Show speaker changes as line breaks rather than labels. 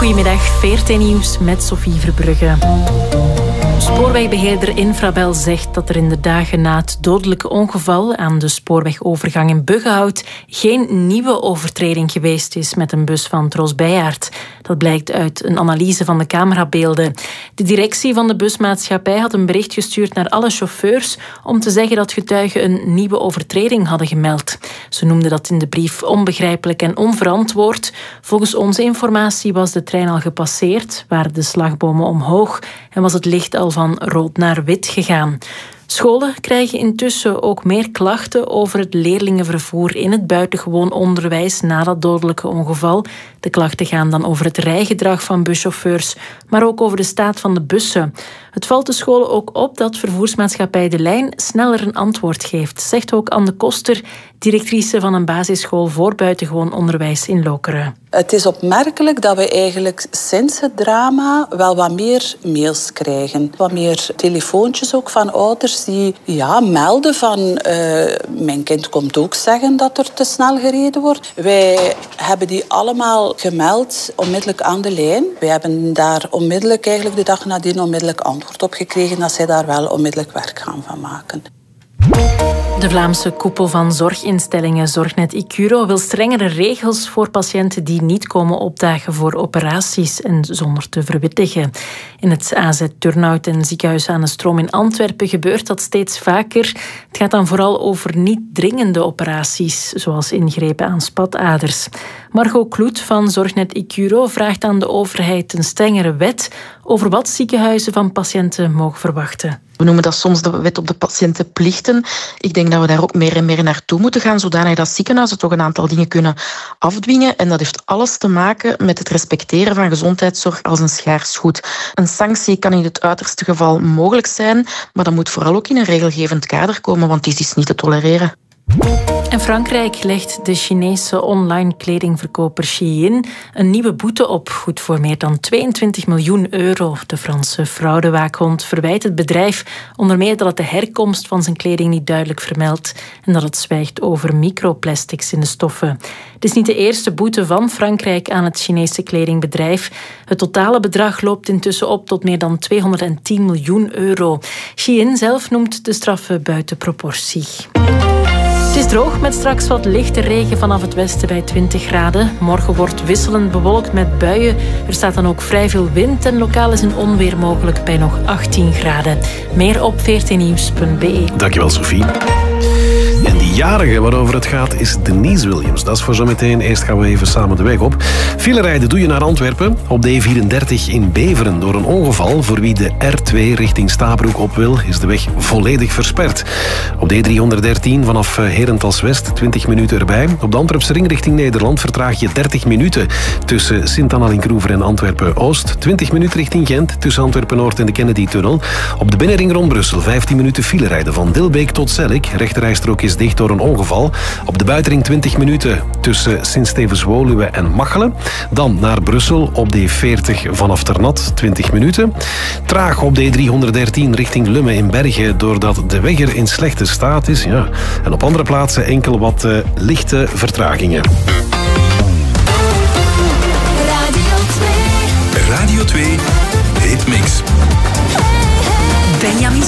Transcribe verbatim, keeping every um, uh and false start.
Goedemiddag, V R T Nieuws met Sophie Verbrugge. Spoorwegbeheerder Infrabel zegt dat er in de dagen na het dodelijke ongeval aan de spoorwegovergang in Buggenhout geen nieuwe overtreding geweest is met een bus van Tros Bijaard. Dat blijkt uit een analyse van de camerabeelden. De directie van de busmaatschappij had een bericht gestuurd naar alle chauffeurs om te zeggen dat getuigen een nieuwe overtreding hadden gemeld. Ze noemden dat in de brief onbegrijpelijk en onverantwoord. Volgens onze informatie was de trein al gepasseerd, waren de slagbomen omhoog en was het licht al van rood naar wit gegaan. Scholen krijgen intussen ook meer klachten over het leerlingenvervoer in het buitengewoon onderwijs na dat dodelijke ongeval. De klachten gaan dan over het rijgedrag van buschauffeurs, maar ook over de staat van de bussen. Het valt de scholen ook op dat vervoersmaatschappij De Lijn sneller een antwoord geeft, zegt ook Anne Koster, directrice van een basisschool voor buitengewoon onderwijs in Lokeren.
Het is opmerkelijk dat we eigenlijk sinds het drama wel wat meer mails krijgen. Wat meer telefoontjes ook van ouders die ja, melden van uh, mijn kind komt ook zeggen dat er te snel gereden wordt. Wij hebben die allemaal gemeld onmiddellijk aan de lijn. Wij hebben daar onmiddellijk eigenlijk de dag nadien onmiddellijk antwoord op gekregen dat zij daar wel onmiddellijk werk gaan van maken.
De Vlaamse koepel van zorginstellingen Zorgnet Icuro wil strengere regels voor patiënten die niet komen opdagen voor operaties en zonder te verwittigen. In het A Z Turnhout en ziekenhuis aan de Stroom in Antwerpen gebeurt dat steeds vaker. Het gaat dan vooral over niet dringende operaties, zoals ingrepen aan spataders. Margot Kloet van Zorgnet Icuro vraagt aan de overheid een strengere wet over wat ziekenhuizen van patiënten mogen verwachten.
We noemen dat soms de wet op de patiëntenplichten. Ik denk dat we daar ook meer en meer naartoe moeten gaan, zodanig dat ziekenhuizen toch een aantal dingen kunnen afdwingen. En dat heeft alles te maken met het respecteren van gezondheidszorg als een schaars goed. Een sanctie kan in het uiterste geval mogelijk zijn, maar dat moet vooral ook in een regelgevend kader komen, want dit is niet te tolereren.
En Frankrijk legt de Chinese online kledingverkoper Shein een nieuwe boete op, goed voor meer dan tweeëntwintig miljoen euro. De Franse fraudewaakhond verwijt het bedrijf onder meer dat het de herkomst van zijn kleding niet duidelijk vermeldt en dat het zwijgt over microplastics in de stoffen. Het is niet de eerste boete van Frankrijk aan het Chinese kledingbedrijf. Het totale bedrag loopt intussen op tot meer dan tweehonderdtien miljoen euro. Shein zelf noemt de straffen buiten proportie. Het is droog met straks wat lichte regen vanaf het westen bij twintig graden. Morgen wordt wisselend bewolkt met buien. Er staat dan ook vrij veel wind en lokaal is een onweer mogelijk bij nog achttien graden. Meer op v r t nieuws punt b e.
Dankjewel, Sophie. En die jarige waarover het gaat is Denise Williams. Dat is voor zometeen. Eerst gaan we even samen de weg op. File rijden doe je naar Antwerpen. Op de E vierendertig in Beveren door een ongeval. Voor wie de R twee richting Stabroek op wil, is de weg volledig versperd. Op de E driehonderddertien vanaf Herentals West, twintig minuten erbij. Op de Antwerpse ring richting Nederland vertraag je dertig minuten tussen Sint-Anna-Linkroever en Antwerpen-Oost. twintig minuten richting Gent tussen Antwerpen-Noord en de Kennedy-tunnel. Op de binnenring rond Brussel vijftien minuten file rijden van Dilbeek tot Zellik. Rechterrijstrook is dicht door een ongeval. Op de buitenring twintig minuten tussen Sint-Stevens-Woluwe en Machelen. Dan naar Brussel op de E veertig vanaf Ternat, twintig minuten. Traag op de E driehonderddertien richting Lummen in Bergen doordat de weg er in slechte staat is. Ja. En op andere plaatsen enkel wat uh, lichte vertragingen.
Radio twee. Radio twee Hitmix. Benjamin